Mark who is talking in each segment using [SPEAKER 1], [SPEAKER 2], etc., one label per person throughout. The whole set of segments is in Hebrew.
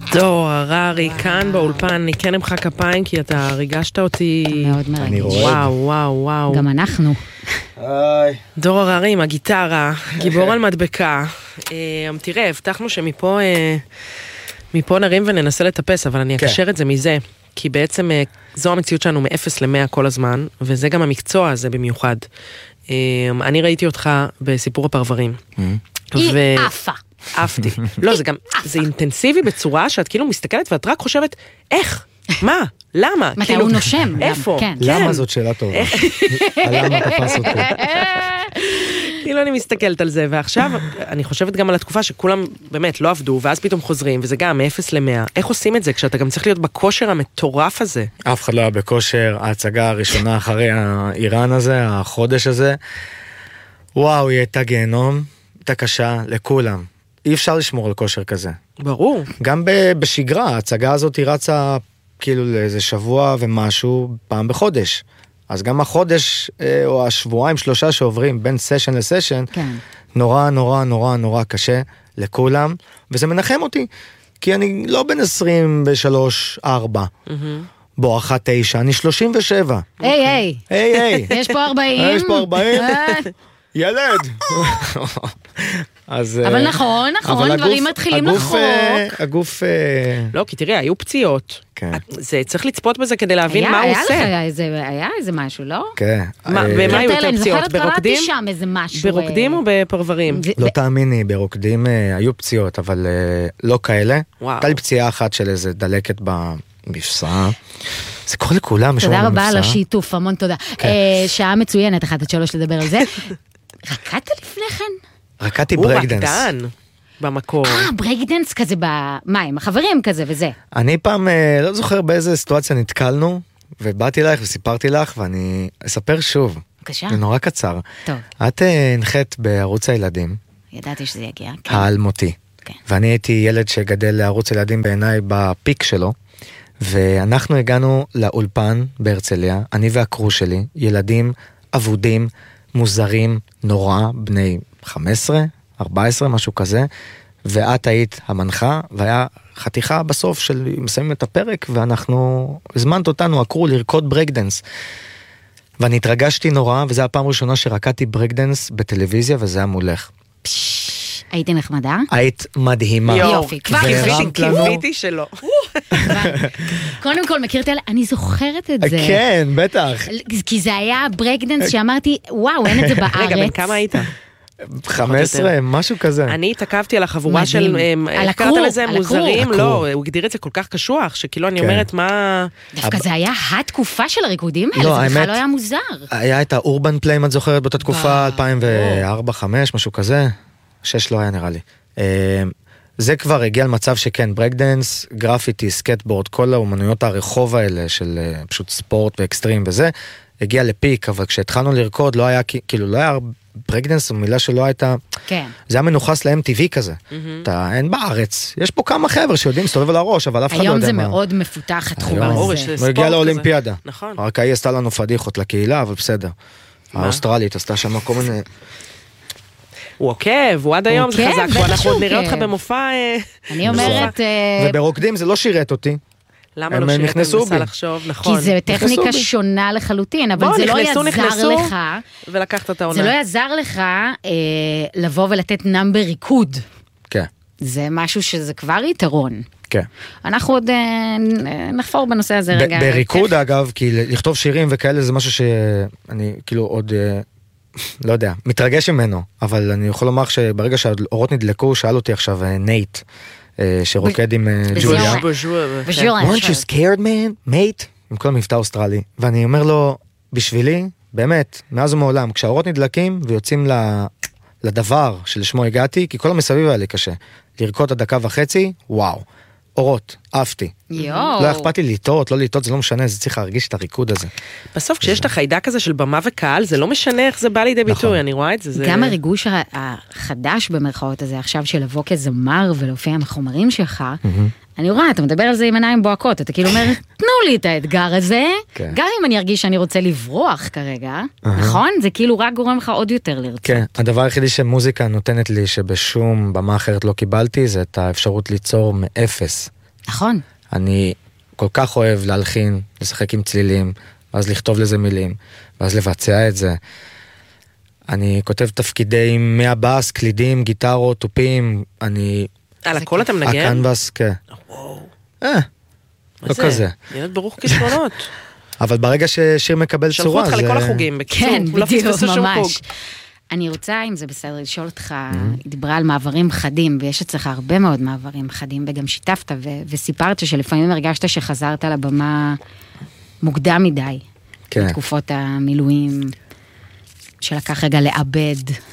[SPEAKER 1] דור הררי, כאן באולפן, אני כן אמחא כפיים, כי אתה ריגשת אותי.
[SPEAKER 2] מאוד מרגש.
[SPEAKER 1] וואו, וואו, וואו.
[SPEAKER 2] גם אנחנו.
[SPEAKER 1] דור הררי עם הגיטרה, גיבור על מדבקה. תראה, הבטחנו שמפה נרים וננסה לטפס, אבל אני אקשר את זה מזה, כי בעצם זו המציאות שלנו מ-0 ל-100 כל הזמן, וזה גם המקצוע הזה במיוחד. אני ראיתי אותך בסיפור הפרברים.
[SPEAKER 2] היא אפה.
[SPEAKER 1] אהבתי. לא, זה אינטנסיבי בצורה שאת כאילו מסתכלת ואת רק חושבת, איך? מה? למה?
[SPEAKER 2] מתי הוא נושם?
[SPEAKER 1] איפה?
[SPEAKER 3] למה זאת שאלה טובה? למה תפס אותו?
[SPEAKER 1] כאילו אני מסתכלת על זה, ועכשיו אני חושבת גם על התקופה שכולם באמת לא עבדו, ואז פתאום חוזרים, וזה גם מ-0 ל-100. איך עושים את זה כשאתה גם צריך להיות בכושר המטורף הזה?
[SPEAKER 3] אף אחד לא היה בכושר, ההצגה הראשונה אחרי האיראן הזה, החודש הזה, וואו, היא הייתה גיהנום, הייתה קשה לכולם. אי אפשר לשמור על כושר כזה.
[SPEAKER 1] ברור.
[SPEAKER 3] גם בשגרה, ההצגה הזאת היא רצה כאילו לאיזה שבוע ומשהו פעם בחודש. אז גם החודש או השבועיים 3 שעוברים בין סשן לסשן, נורא נורא נורא נורא קשה לכולם, וזה מנחם אותי, כי אני לא בין 23-4, בואכה 9, אני 37.
[SPEAKER 2] היי,
[SPEAKER 3] היי,
[SPEAKER 2] יש פה 40.
[SPEAKER 3] יש פה 40. ילד.
[SPEAKER 2] אבל נכון, דברים מתחילים לחוק.
[SPEAKER 3] הגוף...
[SPEAKER 1] לא, כי תראה, היו פציעות. זה צריך לצפות בזה כדי להבין מה הוא עושה.
[SPEAKER 2] היה איזה משהו, לא?
[SPEAKER 3] כן.
[SPEAKER 1] ומה היו יותר פציעות?
[SPEAKER 2] ברוקדים? קראתי שם איזה משהו.
[SPEAKER 1] ברוקדים או בפרברים?
[SPEAKER 3] לא תאמיני, ברוקדים היו פציעות, אבל לא כאלה. הייתה לי פציעה אחת של איזה דלקת במפסעה. זה קורה לכולם.
[SPEAKER 2] תודה רבה על השיתוף, המון תודה. שעה מצוינת, 1-3 לדבר על זה. רקדת לפני כן?
[SPEAKER 3] רקדתי ברייק דנס.
[SPEAKER 1] הוא רקדן במקור.
[SPEAKER 3] ברייק
[SPEAKER 2] דנס כזה במים, החברים כזה וזה.
[SPEAKER 3] אני פעם, לא זוכר באיזה סיטואציה נתקלנו, ובאתי אלייך וסיפרתי לך, ואני אספר שוב.
[SPEAKER 2] בבקשה.
[SPEAKER 3] זה נורא קצר.
[SPEAKER 2] טוב.
[SPEAKER 3] את הנחית בערוץ הילדים.
[SPEAKER 2] ידעתי שזה יגיע.
[SPEAKER 3] האלמותי. ואני הייתי ילד שגדל לערוץ ילדים בעיניי בפיק שלו, ואנחנו הגענו לאולפן בהרצליה, אני והקרו שלי, ילדים אבודים, מוזרים, נורא, בני 15, 14, משהו כזה, ואת היית המנחה, והיה חתיכה בסוף של מסיימים את הפרק, ואנחנו, הזמנת אותנו, הקרו לרקוד ברייק-דנס. ואני התרגשתי נורא, וזו הפעם הראשונה שרקדתי ברייק-דנס בטלוויזיה, וזה היה מולך.
[SPEAKER 2] הייתי נחמדה?
[SPEAKER 3] היית מדהימה.
[SPEAKER 2] יופי, כבר
[SPEAKER 1] קיוויתי שלא.
[SPEAKER 2] קודם כל, מכיר את אלה? אני זוכרת את זה.
[SPEAKER 3] כן, בטח.
[SPEAKER 2] כי זה היה ברייק-דנס שאמרתי, וואו, אין את זה בארץ.
[SPEAKER 1] רגע, בן כמה היית?
[SPEAKER 3] 15, משהו כזה.
[SPEAKER 1] אני התעכבתי על החבורה של, איך קראת לזה, מוזרים? לא, הוא הגדיר את זה כל כך קשוח, שכאילו אני אומרת מה...
[SPEAKER 2] דווקא זה היה התקופה של הריקודים האלה, זה בכלל לא היה מוזר.
[SPEAKER 3] היה את האורבן פליים, את זוכרת באותה תקופה, 2004-2005, משהו כזה. 6 לא היה נראה לי. זה כבר הגיע למצב שכן, ברייק-דנס, גרפיטי, סקטבורד, כל האומנויות הרחוב האלה של פשוט ספורט ואקסטרים וזה, הגיע לפיק, אבל כשהתחלנו לרקוד לא היה, כאילו לא היה ברייק-דנס, זו מילה שלא הייתה, זה היה מנוחס ל-MTV כזה. אין בארץ, יש פה כמה חבר'ה שיודעים להסתובב על הראש, אבל אף אחד לא יודע מה.
[SPEAKER 2] היום זה מאוד מפותח התחום הזה.
[SPEAKER 3] הוא הגיע לאולימפיאדה. רק היא עשתה לנו פדיחות לקהילה, אבל בסדר. האוסטרלית עשתה שם כל מיני...
[SPEAKER 1] הוא עוקב, הוא עד היום זה חזק, ואנחנו עוד נראה אותך במופע...
[SPEAKER 2] אני אומרת...
[SPEAKER 3] וברוקדים זה לא שירת אותי.
[SPEAKER 1] למה לא שירת? אני מנסה לחשוב, נכון.
[SPEAKER 2] כי זה טכניקה שונה לחלוטין, אבל זה לא יעזר לך...
[SPEAKER 1] ולקחת את העונה.
[SPEAKER 2] זה לא יעזר לך לבוא ולתת נאמבר ריקוד.
[SPEAKER 3] כן.
[SPEAKER 2] זה משהו שזה כבר יתרון.
[SPEAKER 3] כן.
[SPEAKER 2] אנחנו עוד נחפור בנושא הזה רגע.
[SPEAKER 3] בריקוד אגב, כי לכתוב שירים וכאלה זה משהו שאני כאילו עוד... לא יודע, מתרגש ממנו, אבל אני יכול לומר שברגע שהאורות נדלקו, שאל אותי עכשיו נייט, שרוקד עם ג'וליה. Weren't you scared man, mate? עם כל המבטא האוסטרלי. ואני אומר לו, בשבילי, באמת, מאז ומעולם, כשהאורות נדלקים ויוצאים לדבר שלשמו הגעתי, כי כל המסביב היה לי קשה. לרקוד עד 1.5 דקות, וואו. אורות, אהבתי. לא אכפת לי לטעות, לא לטעות, זה לא משנה, זה צריך להרגיש את הריקוד הזה.
[SPEAKER 1] בסוף, כשיש את החיידק הזה של במה וקהל, זה לא משנה איך זה בא לידי ביטוי, אני רואה את זה.
[SPEAKER 2] גם הריגוש החדש במרכאות הזה, עכשיו של לבוא כזמר ולהופיע עם החומרים שלך, אני רואה, אתה מדבר על זה עם עיניים בוהקות, אתה כאילו אומר, תנו לי את האתגר הזה, גם אם אני ארגיש שאני רוצה לברוח כרגע, נכון? זה כאילו רק גורם לך עוד יותר לרצות.
[SPEAKER 3] כן, הדבר היחידי שמוזיקה נותנת לי, שבשום במה אחרת לא קיבלתי, זה את האפשרות ליצור מאפס.
[SPEAKER 2] נכון.
[SPEAKER 3] אני כל כך אוהב להלחין, לשחק עם צלילים, ואז לכתוב לזה מילים, ואז לבצע את זה. אני כותב תפקידים מהבאס, קלידים, גיטרות, טופים, אני...
[SPEAKER 1] על הכל אתה מנגן?
[SPEAKER 3] הקנבס, כן.
[SPEAKER 1] וואו.
[SPEAKER 3] לא כזה.
[SPEAKER 1] ילד ברוך כישרונות.
[SPEAKER 3] אבל ברגע ששיר מקבל צורה,
[SPEAKER 1] שלחו אותך לכל החוגים, בקיצור.
[SPEAKER 2] כן,
[SPEAKER 1] לא
[SPEAKER 2] בדיוק,
[SPEAKER 1] פספסו שום חוג.
[SPEAKER 2] ממש. אני רוצה, אם זה בסדר, לשאול אותך, היא דיברה על מעברים חדים, ויש אצלך הרבה מאוד מעברים חדים, וגם שיתפת, וסיפרת שלפעמים הרגשת שחזרת לבמה מוקדם מדי, בתקופות המילואים, שלקח רגע לאבד.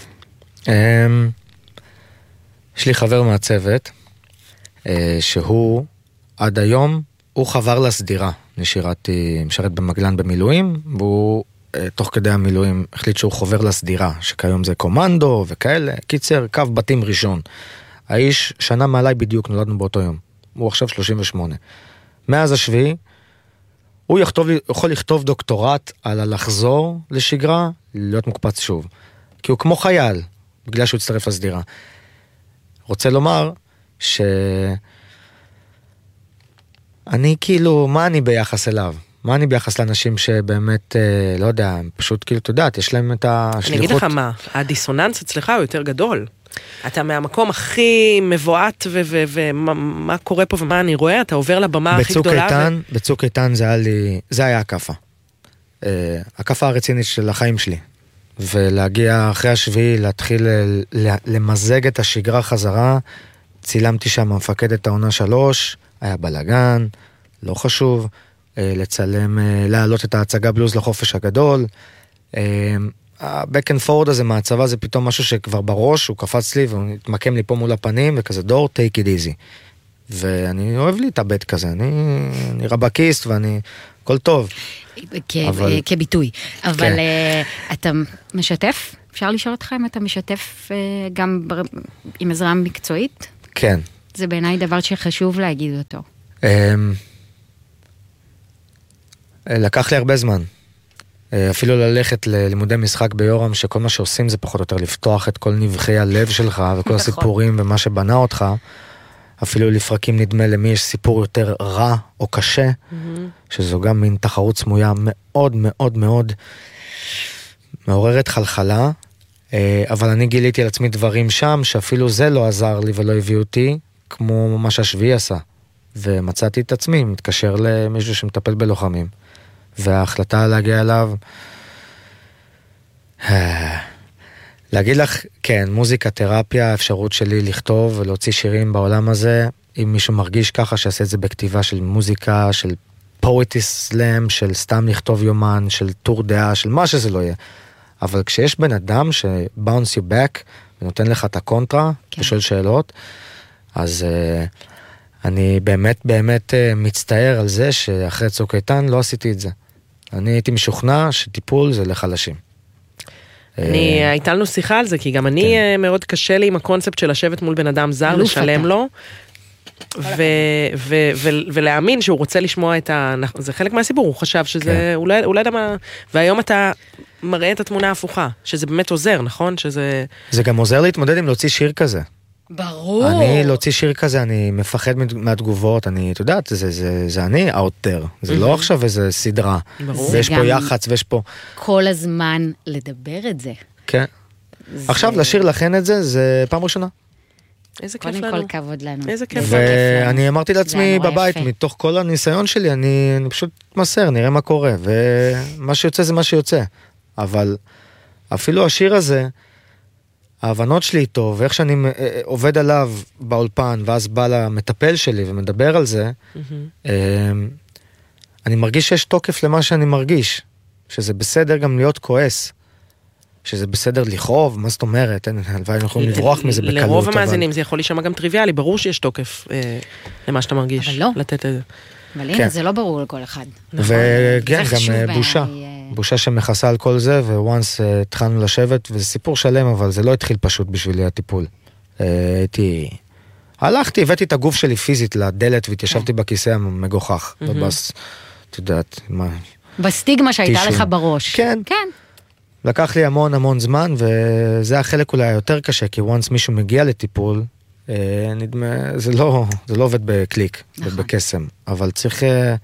[SPEAKER 3] יש לי חבר מהצוות, שהוא עד היום, הוא חבר לסדירה. אני משרת במגלן במילואים, והוא תוך כדי המילואים החליט שהוא חובר לסדירה, שכיום זה קומנדו וכאלה. קיצר, קו בתים ראשון. האיש שנה מעליי בדיוק, נולדנו באותו יום. הוא עכשיו 38. מאז השביעי, הוא יכול לכתוב דוקטורט על הלחזור לשגרה, להיות מוקפץ שוב. כי הוא כמו חייל, בגלל שהוא הצטרף לסדירה. רוצה לומר אני כאילו, מה אני ביחס אליו? מה אני ביחס לאנשים שבאמת, לא יודע, הם פשוט כאילו, אתה יודעת, יש להם את השליחות.
[SPEAKER 1] אני אגיד לך מה, הדיסוננס אצלך הוא יותר גדול. אתה מהמקום הכי מבועת ומה קורה פה ומה אני רואה, אתה עובר לבמה הכי גדולה.
[SPEAKER 3] בצוק איתן זה היה הקפה. הקפה הרצינית של החיים שלי. ולהגיע אחרי השביעי, להתחיל למזג את השגרה חזרה, צילמתי שם מפקדת העונה 3, היה בלגן, לא חשוב, לצלם, להעלות את ההצגה בלוז לחופש הגדול, ה-back and forward הזה מהצבא זה פתאום משהו שכבר בראש, הוא קפץ לי והוא התמקם לי פה מול הפנים, וכזה דור, take it easy. ואני אוהב להתאבד כזה, אני רבקיסט ואני, הכל טוב.
[SPEAKER 2] כביטוי. אבל אתה משתף? אפשר לשאול אותך אם אתה משתף גם עם עזרה מקצועית?
[SPEAKER 3] כן.
[SPEAKER 2] זה בעיניי דבר שחשוב להגיד אותו.
[SPEAKER 3] לקח לי הרבה זמן. אפילו ללכת ללימודי משחק ביורם, שכל מה שעושים זה פחות או יותר לפתוח את כל נבחי הלב שלך, וכל הסיפורים ומה שבנה אותך. אפילו לפרקים נדמה למי יש סיפור יותר רע או קשה, שזו גם מין תחרות סמויה מאוד מאוד מאוד מעוררת חלחלה, אבל אני גיליתי על עצמי דברים שם, שאפילו זה לא עזר לי ולא הביא אותי, כמו מה שהשביעי עשה. ומצאתי את עצמי, מתקשר למישהו שמטפל בלוחמים, וההחלטה להגיע אליו, להגיד לך, כן, מוזיקה, תרפיה, האפשרות שלי לכתוב ולהוציא שירים בעולם הזה, אם מישהו מרגיש ככה, שיעשה את זה בכתיבה של מוזיקה, של פואטי סלאם, של סתם לכתוב יומן, של טור דעה, של מה שזה לא יהיה. אבל כשיש בן אדם ש-bounce you back, ונותן לך את הקונטרה, כן. ושואל שאלות, אז אני באמת באמת מצטער על זה, שאחרי צוק איתן לא עשיתי את זה. אני הייתי משוכנע שטיפול זה לחלשים.
[SPEAKER 1] הייתה לנו שיחה על זה, כי גם אני מאוד קשה לי עם הקונספט של לשבת מול בן אדם זר, לשלם לו, ולהאמין שהוא רוצה לשמוע את זה חלק מהסיפור, הוא חשב שזה, אולי למה, והיום אתה מראה את התמונה ההפוכה, שזה באמת עוזר, נכון?
[SPEAKER 3] זה גם עוזר להתמודד עם להוציא שיר כזה.
[SPEAKER 2] ברור.
[SPEAKER 3] אני להוציא שיר כזה, אני מפחד מהתגובות, את יודעת, זה אני out there, זה לא עכשיו איזה סדרה, ויש פה יחץ, ויש פה...
[SPEAKER 2] כל הזמן לדבר את זה.
[SPEAKER 3] כן. עכשיו, לשיר לכן את זה, זה פעם ראשונה.
[SPEAKER 1] איזה כיף לנו.
[SPEAKER 2] קודם כל כבוד לנו.
[SPEAKER 1] איזה כיף.
[SPEAKER 3] ואני אמרתי לעצמי בבית, מתוך כל הניסיון שלי, אני פשוט מסר, נראה מה קורה, ומה שיוצא זה מה שיוצא. אבל אפילו השיר הזה, ההבנות שלי איתו, ואיך שאני עובד עליו באולפן, ואז בא למטפל שלי ומדבר על זה, אני מרגיש שיש תוקף למה שאני מרגיש, שזה בסדר גם להיות כועס, שזה בסדר לכאוב, מה זאת אומרת, אנחנו יכולים לברוח מזה בקלות.
[SPEAKER 1] לרוב המאזינים זה יכול להישמע גם טריוויאלי, ברור שיש תוקף למה שאתה מרגיש.
[SPEAKER 2] אבל לא.
[SPEAKER 1] לתת את זה.
[SPEAKER 2] אבל הנה, זה לא ברור לכל אחד.
[SPEAKER 3] וכן, גם בושה. בושה שמכסה על כל זה, וואנס התחלנו לשבת, וזה סיפור שלם, אבל זה לא התחיל פשוט בשבילי הטיפול. הלכתי, הבאתי את הגוף שלי פיזית לדלת, והתיישבתי בכיסא המגוחך. בבס, את יודעת, מה...
[SPEAKER 2] בסטיגמה שהייתה לך בראש.
[SPEAKER 3] כן.
[SPEAKER 2] כן.
[SPEAKER 3] לקח לי המון המון זמן, וזה החלק אולי יותר קשה, כי וואנס מישהו מגיע לטיפול, נדמה, זה לא עובד בקליק, בקסם, אבל צריך,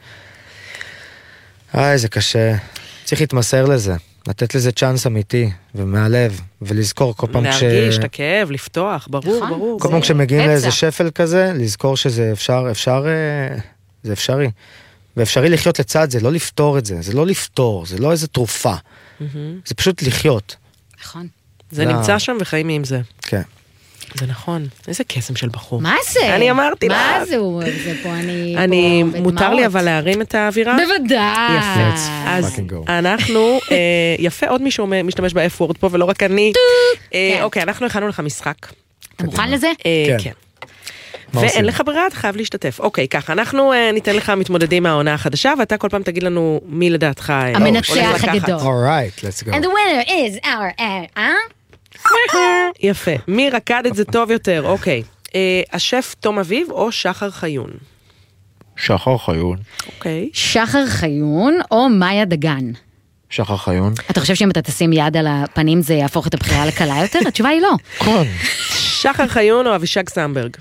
[SPEAKER 3] זה קשה, צריך להתמסר לזה, לתת לזה צ'אנס אמיתי, ומהלב, ולזכור כל פעם
[SPEAKER 1] להרגיש את הכאב, לפתוח, ברור.
[SPEAKER 3] כל פעם כשמגיעים לאיזה שפל כזה, לזכור שזה זה אפשרי. ואפשרי לחיות לצד זה, לא לפתור את זה. זה לא לפתור, זה לא איזה תרופה. זה פשוט לחיות.
[SPEAKER 2] נכון.
[SPEAKER 1] זה נמצא שם וחיים עם זה.
[SPEAKER 3] כן.
[SPEAKER 1] זה נכון. איזה קסם של בחור.
[SPEAKER 2] מה זה?
[SPEAKER 1] אני אמרתי לך.
[SPEAKER 2] מה זה? זה פה אני...
[SPEAKER 1] מותר לי אבל להרים את האווירה?
[SPEAKER 2] בוודאי.
[SPEAKER 1] יפה. אז אנחנו, יפה, עוד מישהו משתמש ב-F-word פה ולא רק אני. אוקיי, אנחנו הכנו לך משחק.
[SPEAKER 2] אתה מוכן לזה?
[SPEAKER 1] כן. ואין לך ברירה, אתה חייב להשתתף. אוקיי, ככה, אנחנו ניתן לך מתמודדים מהעונה החדשה, ואתה כל פעם תגיד לנו מי לדעתך
[SPEAKER 2] המנצח הגדול.
[SPEAKER 3] Alright, let's go.
[SPEAKER 2] And the winner is our...
[SPEAKER 1] יפה. מי רקד את זה טוב יותר? אוקיי. השף תום אביב או שחר חיון?
[SPEAKER 3] שחר חיון.
[SPEAKER 1] אוקיי.
[SPEAKER 2] שחר חיון או מאיה דגן?
[SPEAKER 3] שחר חיון.
[SPEAKER 2] אתה חושב שאם אתה תשים יד על הפנים זה יהפוך את הבחירה לקלה יותר? התשובה היא לא.
[SPEAKER 3] נכון.
[SPEAKER 1] שחר חיון או אבישג סמברג?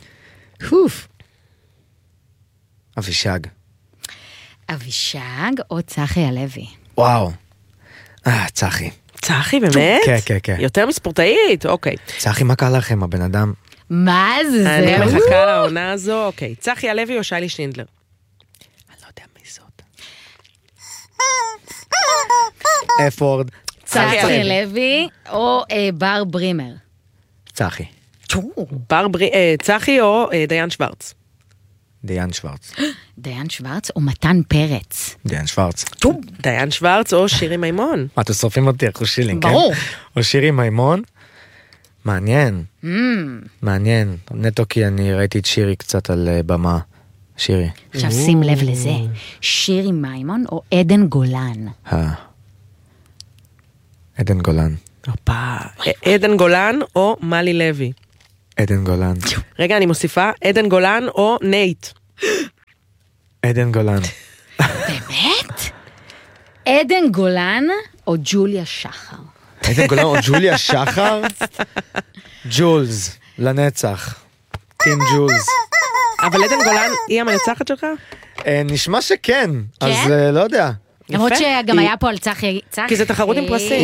[SPEAKER 3] אבישג.
[SPEAKER 2] אבישג או צחי הלוי?
[SPEAKER 3] וואו. צחי.
[SPEAKER 1] צחי, באמת?
[SPEAKER 3] כן.
[SPEAKER 1] יותר מספורטאית, אוקיי.
[SPEAKER 3] צחי, מה קרה לכם, הבן אדם?
[SPEAKER 2] מה זה?
[SPEAKER 1] אני מחכה לעונה הזו, אוקיי. צחי הלוי או שיילי שינדלר? אני לא יודע מי זאת.
[SPEAKER 3] אפורד.
[SPEAKER 2] צחי הלוי או בר ברימר?
[SPEAKER 3] צחי.
[SPEAKER 1] צחי או דיין שוורץ?
[SPEAKER 3] דיין שוורץ.
[SPEAKER 2] דיין שוורץ או מתן פרץ?
[SPEAKER 3] דיין שוורץ.
[SPEAKER 1] דיין שוורץ או שירי מימון?
[SPEAKER 3] אתם שורפים אותי, אחו שילינג, כן?
[SPEAKER 2] ברור.
[SPEAKER 3] או שירי מימון. מעניין. מעניין. נטו כי אני ראיתי את שירי קצת על במה. שירי.
[SPEAKER 2] עכשיו שים לב לזה. שירי מימון או עדן גולן?
[SPEAKER 3] עדן גולן.
[SPEAKER 1] עדן גולן או מלי לוי?
[SPEAKER 3] עדן גולן.
[SPEAKER 1] רגע, אני מוסיפה, עדן גולן או נייט?
[SPEAKER 3] עדן גולן.
[SPEAKER 2] באמת? עדן גולן או ג'וליה שחר?
[SPEAKER 3] עדן גולן או ג'וליה שחר? ג'ולס, לנצח. טים ג'ולס.
[SPEAKER 1] אבל עדן גולן היא המנצחת שלך?
[SPEAKER 3] נשמע שכן, אז לא יודע.
[SPEAKER 2] למרות שגם היה פה על צחי...
[SPEAKER 1] כי זה תחרות עם פרסים.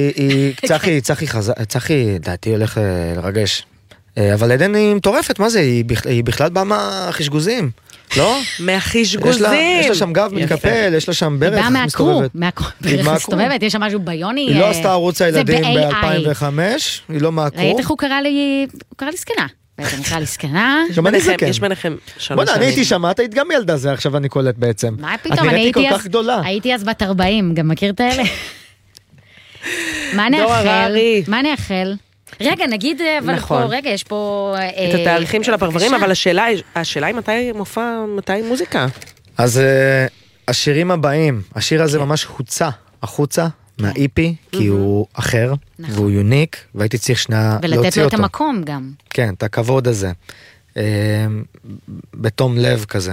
[SPEAKER 3] צחי, דעתי הולך לרגש. אבל עדן היא מטורפת, מה זה? היא בכלל באה מהחישגוזים, לא?
[SPEAKER 1] מהחישגוזים.
[SPEAKER 3] יש לה שם גב מתקפל, יש לה שם ברך מסתובבת.
[SPEAKER 2] ברך מסתובבת, יש שם משהו ביוני.
[SPEAKER 3] היא לא עשתה ערוץ הילדים ב-2005, היא לא מהקור.
[SPEAKER 2] ראית איך הוא קרא לי סקנה. בעצם נקרא לי סקנה.
[SPEAKER 1] יש ביניכם 3 שנים.
[SPEAKER 3] בוא'נה, אני הייתי שם, את היית גם ילדה זה, עכשיו אני קולט בעצם.
[SPEAKER 2] מה פתאום,
[SPEAKER 3] את נראיתי כל כך גדולה.
[SPEAKER 2] הייתי אז בת 40, גם מכיר את האלה? מה נאחל? רגע, נגיד, אבל פה, רגע, יש פה...
[SPEAKER 1] את התאריכים של הפרברים, אבל השאלה היא מתי מופע, מתי מוזיקה.
[SPEAKER 3] אז השירים הבאים, השיר הזה ממש הוצא החוצה מהאיפי, כי הוא אחר, והוא יוניק, והייתי צריך שנייה להוציא אותו.
[SPEAKER 2] ולתת לו את המקום גם.
[SPEAKER 3] כן, את הכבוד הזה. בתום לב כזה.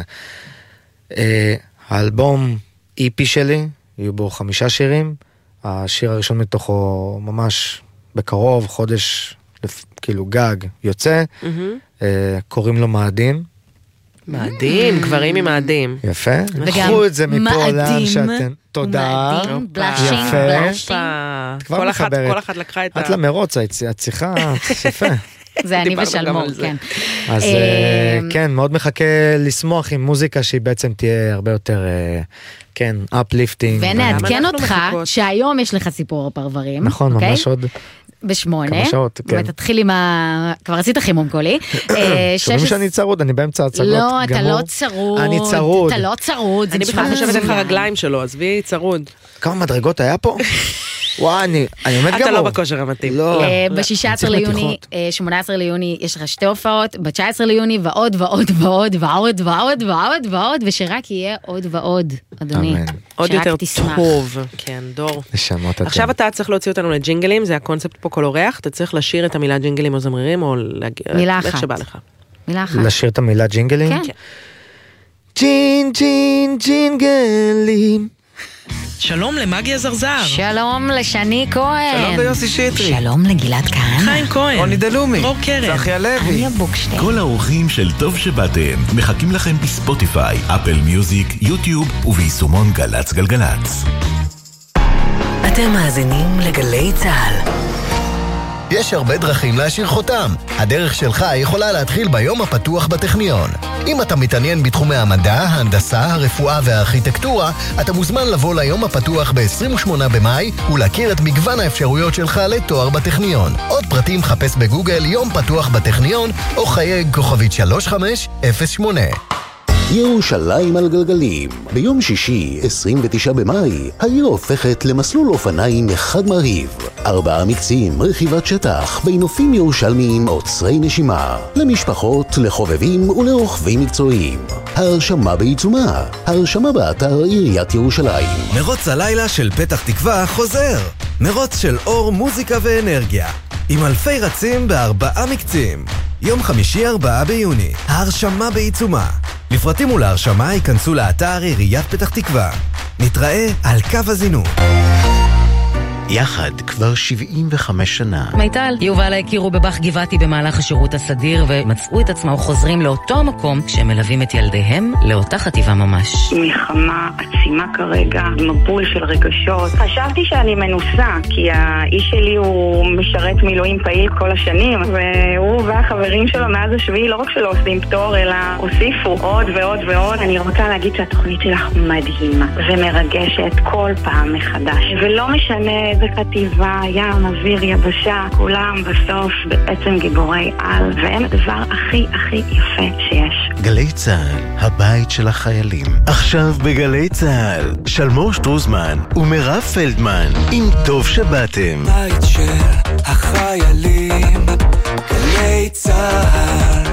[SPEAKER 3] האלבום איפי שלי, יהיו בו 5 שירים, השיר הראשון מתוכו ממש בקרוב, חודש, כאילו גג, יוצא, קוראים לו מאדים.
[SPEAKER 1] מאדים, גברים עם מאדים.
[SPEAKER 3] יפה. קחו את זה מפה לאן שאתם... תודה.
[SPEAKER 2] מאדים, בלאשינג.
[SPEAKER 1] כל אחת לקחה את ה...
[SPEAKER 3] את למרוץ, את צריכה, יפה.
[SPEAKER 2] זה אני ושלמור, כן.
[SPEAKER 3] אז כן, מאוד מחכה לשמוח עם מוזיקה שהיא בעצם תהיה הרבה יותר, כן, אפליפטינג.
[SPEAKER 2] ונעדכן אותך שהיום יש לך סיפור פרברים.
[SPEAKER 3] נכון, ממש עוד...
[SPEAKER 2] ב8.
[SPEAKER 3] כמה שעות, כן.
[SPEAKER 2] ותתחיל עם כבר עשית חימום קולי.
[SPEAKER 3] שומעים שאני צרוד, אני באמצע הצגות גמור.
[SPEAKER 2] לא, אתה לא צרוד.
[SPEAKER 3] אני צרוד.
[SPEAKER 2] אתה לא צרוד.
[SPEAKER 1] אני בכלל חושבת איך הרגליים שלו, עזבי צרוד.
[SPEAKER 3] כמה מדרגות היה פה? וואי, אני עומד גמור.
[SPEAKER 1] אתה לא בכושר המתאים.
[SPEAKER 2] ב-16 ליוני, 18 ליוני יש לך 2 הופעות, ב-19 ליוני ועוד ועוד ועוד ועוד ועוד ועוד ועוד, ושרק יהיה עוד ועוד, אדוני.
[SPEAKER 1] עוד יותר טוב. כן, דור. עכשיו אתה צריך להוציא אותנו לג'ינגלים, זה הקונספט פה כל אורח, אתה צריך לשיר את המילה ג'ינגלים או זמרירים, או
[SPEAKER 2] מילה אחת.
[SPEAKER 1] איך שבא לך.
[SPEAKER 2] מילה אחת.
[SPEAKER 3] לשיר את המילה ג'ינגלים?
[SPEAKER 2] כן.
[SPEAKER 3] ג'ין ג'ין ג'ינגלים
[SPEAKER 1] שלום למגיה זרזר.
[SPEAKER 2] שלום לשני כהן.
[SPEAKER 4] שלום ליוסי שטרי.
[SPEAKER 2] שלום לגלעד כהנא.
[SPEAKER 1] חיים כהן.
[SPEAKER 4] רוני דלומי.
[SPEAKER 1] דרור קרן.
[SPEAKER 4] צחי הלוי.
[SPEAKER 2] אניה בוקשטיין.
[SPEAKER 5] כל האורחים של טוב שבאתם מחכים לכם בספוטיפיי, אפל מיוזיק, יוטיוב וביישומון גלץ גלגלץ.
[SPEAKER 6] אתם מאזינים לגלי צהל.
[SPEAKER 7] יש הרבה דרכים להשאיר חותם. הדרך שלך יכולה להתחיל ביום הפתוח בטכניון. אם אתה מתעניין בתחומי המדע, ההנדסה, הרפואה והארכיטקטורה, אתה מוזמן לבוא ליום הפתוח ב-28 במאי ולהכיר את מגוון האפשרויות שלך לתואר בטכניון. עוד פרטים חפש בגוגל יום פתוח בטכניון או חייג כוכבית 3508.
[SPEAKER 8] ירושלים על גלגלים. ביום שישי, 29 במאי, העיר הופכת למסלול אופניים אחד מרהיב. 4 מקצים, רכיבת שטח, בנופים ירושלמיים עוצרי נשימה. למשפחות, לחובבים ולרוכבים מקצועיים. ההרשמה בעיצומה. ההרשמה באתר עיריית ירושלים.
[SPEAKER 9] מרוץ הלילה של פתח תקווה חוזר. מרוץ של אור, מוזיקה ואנרגיה. עם אלפי רצים ב4 מקצים. יום חמישי 4 ביוני. ההרשמה בעיצומה. לפרטים ולהרשמה ייכנסו לאתר עיריית פתח תקווה. נתראה על קו הזינוק.
[SPEAKER 8] יחד כבר 75 שנה.
[SPEAKER 6] מיטל, יובל הכירו בבח גבעתי במהלך השירות הסדיר ומצאו את עצמם חוזרים לאותו המקום כשהם מלווים את ילדיהם לאותה חטיבה ממש.
[SPEAKER 10] מלחמה עצימה כרגע, מבול של רגשות. חשבתי שאני מנוסה, כי האיש שלי הוא משרת מילואים פעיל כל השנים, והוא והחברים שלו מאז השביעי לא רק שלא עושים פטור, אלא הוסיפו עוד ועוד ועוד. אני רוצה להגיד שהתוכנית שלך מדהימה ומרגשת כל פעם מחדש, ולא משנה איזה חטיבה, ים, אוויר, יבשה, כולם בסוף בעצם גיבורי על, והם הדבר הכי הכי יפה שיש.
[SPEAKER 8] גלי צהל, הבית של החיילים. עכשיו בגלי צהל, שלמור שטרוזמן ומירב פלדמן, עם טוב שבאתם.
[SPEAKER 11] בית של החיילים, גלי צהל.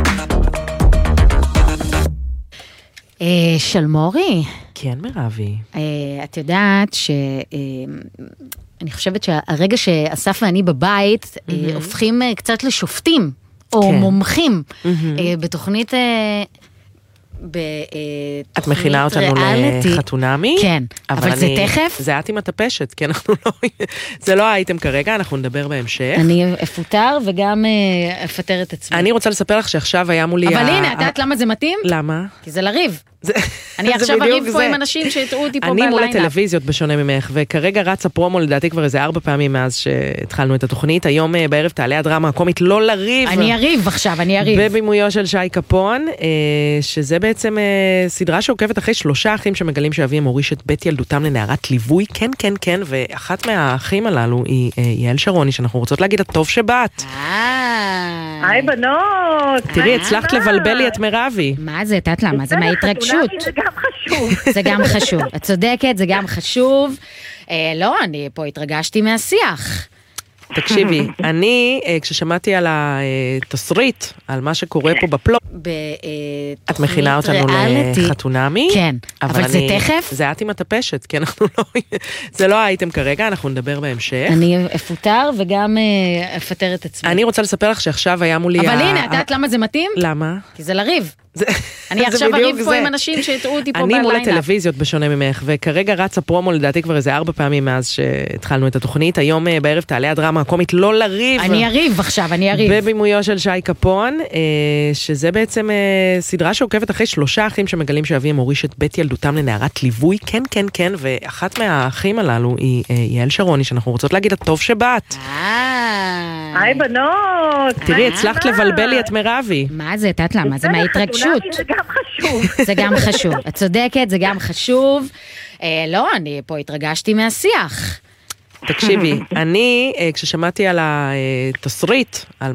[SPEAKER 2] שלמורי.
[SPEAKER 1] כן, מירבי.
[SPEAKER 2] את יודעת אני חושבת שהרגע שאסף ואני בבית הופכים קצת לשופטים או מומחים בתוכנית
[SPEAKER 1] את מכינה אותנו לחתונמי?
[SPEAKER 2] כן, אבל זה תכף?
[SPEAKER 1] זה את עם הטפשת, כי אנחנו לא... זה לא האייטם כרגע, אנחנו נדבר בהמשך.
[SPEAKER 2] אני אפוטר וגם אפטר את עצמי.
[SPEAKER 1] אני רוצה לספר לך שעכשיו היה מולי...
[SPEAKER 2] אבל הנה, את יודעת למה זה מתאים?
[SPEAKER 1] למה?
[SPEAKER 2] כי זה לריב. אני עכשיו אריב פה עם אנשים שהטעו אותי פה בלילה.
[SPEAKER 1] אני מול הטלוויזיות בשונה ממך, וכרגע רץ הפרומו לדעתי כבר איזה 4 פעמים מאז שהתחלנו את התוכנית. היום בערב תעלה הדרמה הקומית לא לריב.
[SPEAKER 2] אני אריב עכשיו, אני אריב.
[SPEAKER 1] בבימויו של שי קפון, שזה בעצם סדרה שעוקבת אחרי 3 אחים שמגלים שאביהם הוריש את בית ילדותם לנערת ליווי. כן, כן, כן, ואחת מהאחים הללו היא יעל שרוני, שאנחנו רוצות להגיד הטוב שבאת.
[SPEAKER 10] היי בנות.
[SPEAKER 1] תראי, הצלחת לבלבל לי את מירבי.
[SPEAKER 2] מה זה? את למה? זה מההתרגשות.
[SPEAKER 10] זה גם חשוב.
[SPEAKER 2] זה גם חשוב. את צודקת, זה גם חשוב. לא, אני פה התרגשתי מהשיח.
[SPEAKER 1] תקשיבי, אני, כששמעתי על התסריט, על מה שקורה פה בפלוט, את מכינה אותנו לחתונמי?
[SPEAKER 2] כן, אבל זה תכף?
[SPEAKER 1] זה את עם הטפשת, כי אנחנו לא... זה לא האייטם כרגע, אנחנו נדבר בהמשך.
[SPEAKER 2] אני אפוטר וגם אפטר את עצמי.
[SPEAKER 1] אני רוצה לספר לך שעכשיו היה מולי...
[SPEAKER 2] אבל הנה, את יודעת למה זה מתאים?
[SPEAKER 1] למה?
[SPEAKER 2] כי זה לריב. אני עכשיו אריב פה עם אנשים שהטעו אותי פה בלילה.
[SPEAKER 1] אני מול הטלוויזיות בשונה ממך, וכרגע רץ הפרומו לדעתי כבר איזה 4 פעמים מאז שהתחלנו את התוכנית. היום בערב תעלה הדרמה הקומית לא לריב.
[SPEAKER 2] אני אריב עכשיו, אני אריב.
[SPEAKER 1] בבימויו של שי קפון, שזה בעצם סדרה שעוקבת אחרי 3 אחים שמגלים שאביהם הוריש את בית ילדותם לנערת ליווי. כן, כן, כן, ואחת מהאחים הללו היא יעל שרוני, שאנחנו רוצות להגיד הטוב שבאת.
[SPEAKER 10] היי בנות.
[SPEAKER 1] תראי, הצלחת לבלבל לי את מירבי.
[SPEAKER 2] מה זה? את יודעת למה? זה מההתרגשות.
[SPEAKER 10] זה גם חשוב.
[SPEAKER 2] זה גם חשוב. את צודקת, זה גם חשוב. לא, אני פה התרגשתי מהשיח.
[SPEAKER 1] תקשיבי, אני, כששמעתי על התסריט, על